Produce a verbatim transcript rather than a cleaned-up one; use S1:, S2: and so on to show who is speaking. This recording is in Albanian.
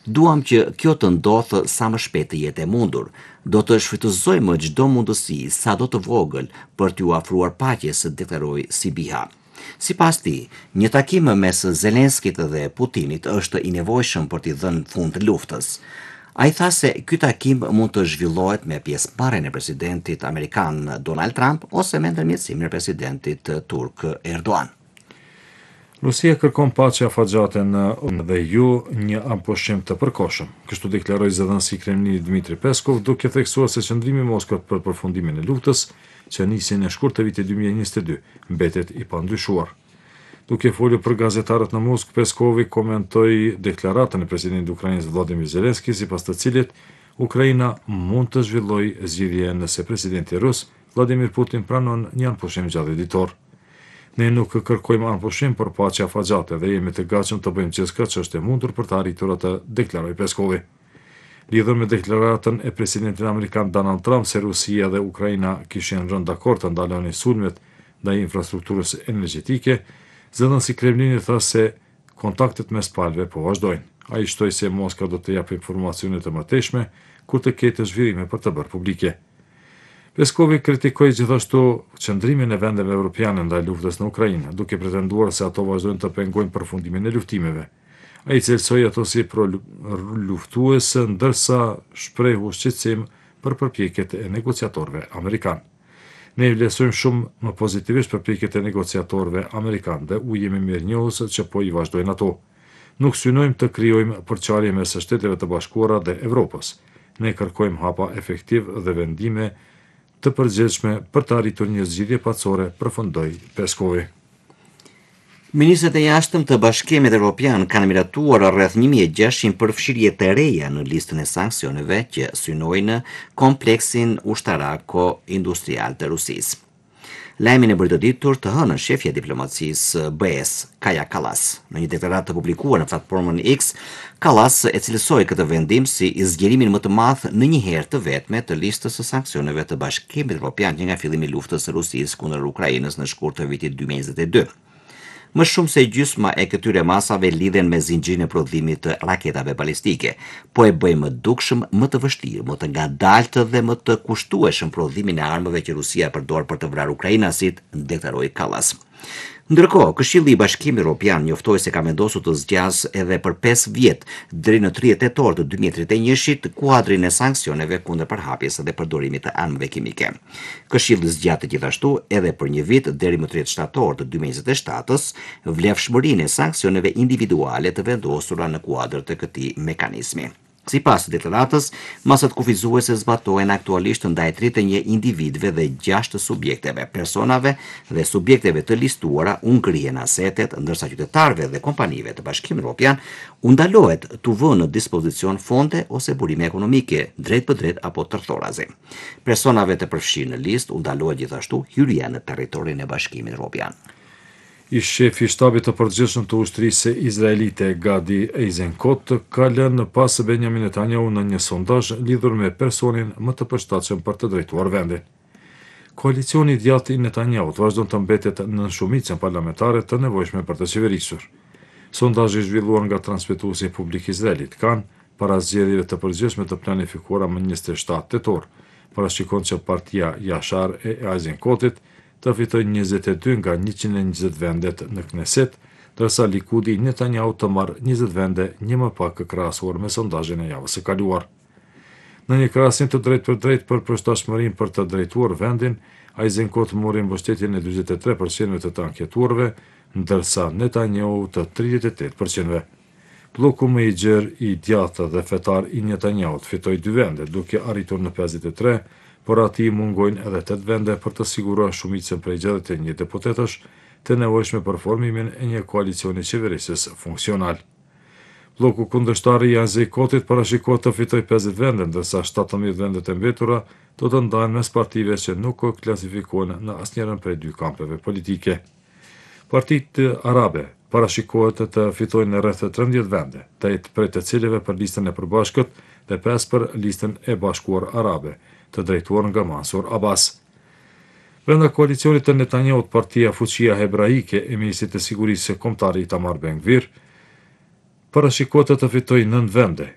S1: Duam që kjo të ndodhë sa më shpejt të jetë e mundur. Do të shfrytëzojmë çdo mundësi, sa do të vogël, për t'ju afruar paqes, deklaroi Sibiha. Sipas tij, një takim mes Zelenskit dhe Putinit është i nevojshëm për t'i dhënë fund luftës. Ai tha se ky takim mund të zhvillohet me pjesëmarrjen e presidentit amerikan Donald Trump ose me ndërmjetësimin e presidentit turk Erdogan.
S2: Rusia kërkon paqe afatgjate në dhe ju një ampushim të përkohshëm. Kështu deklaroi zëdhënësi i Kremlinit Dmitri Peskov, duke theksuar se qëndrimi i Moskës për përfundimin e luftës, që nisi në shkurt të vitit dy mijë e njëzet e dy, mbetet i pandyshuar. Duke folur për gazetarët në Moskë, Peskovi komentoi deklaratën e presidentit të Ukrainës Volodymyr Zelenski, sipas të cilit Ukraina mund të zhvillojë zgjidhje nëse presidenti rus Vladimir Putin pranon një ampushim gjatë ditor. Ne nuk kërkojmë ampushim për paqe afatgjate dhe jemi të gatshëm të bëjmë gjithçka që është e mundur për të arritur atë, deklaroi Peskovi. Lidhur me deklaratën e presidentit amerikan Donald Trump se Rusia dhe Ukraina kishin rënë dakord të ndalonin sulmet ndaj infrastrukturës energjetike, zëdhënësi i Kremlinit tha se kontaktet mes palëve po vazhdojnë. Ai shtoi se Moska do të japë informacione të mëtejshme kur të ketë zhvillime për të bërë publike. Peskovi kritikoi gjithashtu qëndrimin e vendeve evropiane ndaj luftës në Ukrainë, duke pretenduar se ato vazhdojnë të pengojnë përfundimin e luftimeve. Ai cilësoi ato si pro-luftuese, ndërsa shprehu shqetësim për përpjekjet e negociatorëve amerikanë. Ne vlerësojmë shumë më pozitivisht përpjekjet e negociatorëve amerikanë dhe u jemi mirënjohës që po i vazhdojnë ato. Nuk synojmë të krijojmë përçarje mes Shteteve të Bashkuara dhe Evropës. Ne kërkojmë hapa efektiv dhe vendime të përgjithshme për të arritur një zgjidhje pacore, përfundoi Peskovi.
S1: Ministrët e jashtëm të Bashkimit Evropian kanë miratuar rreth një mijë e gjashtëqind përfshirje të reja në listën e sanksioneve që synojnë kompleksin ushtarako-industrial të Rusisë. Lajmin e bëri të ditur të hënën shefja e diplomacisë B E S, Kaja Kallas. Në një deklaratë të publikuar në platformën X, Kallas e cilësoi këtë vendim si zgjerimin më të madh në një herë të vetme të listës së sanksioneve të Bashkimit Evropian që nga fillimi i luftës së Rusisë kundër Ukrainës në shkurt të vitit dy mijë e njëzet e dy. Më shumë se gjysma e këtyre masave lidhen me zinxhirin e prodhimit të raketave balistike, po e bëjmë më dukshëm, më të vështirë, më të ngadaltë dhe më të kushtueshëm prodhimin e armëve që Rusia përdor për të vrarë ukrainasit, deklaroi Kallas. Ndërkohë, Këshilli i Bashkimit Evropian njoftoi se ka vendosur të zgjasë edhe për pesë vjet deri në tridhjetë tetor të dy mijë e tridhjetë e një-shit kuadrin e sanksioneve kundër përhapjes dhe përdorimit të armëve kimike. Këshilli zgjatë gjithashtu edhe për një vit deri më tridhjetë shtator të dy mijë e njëzet e shtatës vlefshmërinë e sanksioneve individuale të vendosura në kuadër të këtij mekanizmi. Sipas deklaratës, masat kufizuese zbatohen aktualisht ndaj tridhjetë e një individëve dhe gjashtë subjekteve, personave dhe subjekteve të listuara u ngrihen asetet, ndërsa qytetarëve dhe kompanive të Bashkimit Evropian u ndalohet t'u vënë në dispozicion fonde ose burime ekonomike, drejt për drejt apo tërthorazi. Personave të përfshirë në listë u ndalohet gjithashtu hyrja në territorin e Bashkimit Evropian.
S2: I shefi i shtabit të përgjithshëm të ushtrisë izraelite Gadi Eisenkot ka lënë pas Benjamin Netanyahu në një sondazh lidhur me personin më të përshtatshëm për të drejtuar vendin. Koalicioni i djathtë i Netanyahut vazhdon të mbetet në shumicën parlamentare të nevojshme për të qeverisur. Sondazhi i zhvilluar nga transmetuesi publik Izraelit Kan para zgjedhjeve të përgjithshme të planifikuara më njëzet e shtatë tetor, parashikon që partia Yashar e Eisenkotit të fitoj njëzet e dy nga njëqind e njëzet vendet në Kneset, ndërsa Likudi Netanyahu të marrë njëzet vende, një më pak krahasuar me sondazhin e javës së kaluar. Në një krahasim të drejtë për drejtë për përshtatshmërinë për të drejtuar vendin, Eisenkot mori mbështetjen e dyzet e tre përqind të të anketuarve, ndërsa Netanyahu të tridhjetë e tetë përqind. Bloku më i gjerë i djathtë dhe fetar i Netanyahut fitoi dy vende, duke arritur në pesëdhjetë e tre, por ati mungojnë edhe tetë vende për të siguruar shumicën prej gjashtëdhjetë e një deputetësh të nevojshme për formimin e një koalicioni qeverisës funksional. Bloku kundërshtar i Eisenkotit parashikohet të fitojë pesëdhjetë vende, ndërsa shtatëmbëdhjetë vendet e mbetura do të ndahen mes partive që nuk klasifikohen në asnjërin prej dy kampeve politike. Partitë arabe parashikohet të fitojnë rreth trembëdhjetë vende, tetë prej të cilëve për listën e përbashkët dhe pesë për listën e bashkuar arabe, të drejtuar nga Mansur Abbas. Brenda koalicionit të Netanyahut, partia Fuqia Hebraike e ministrit të sigurisë kombëtare Itamar Ben Gvir parashikohet të fitojë nëntë vende,